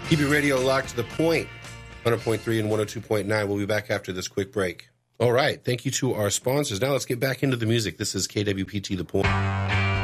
Keep your radio locked to the point. 100.3 and 102.9. We'll be back after this quick break. All right. Thank you to our sponsors. Now let's get back into the music. This is KWPT The Point.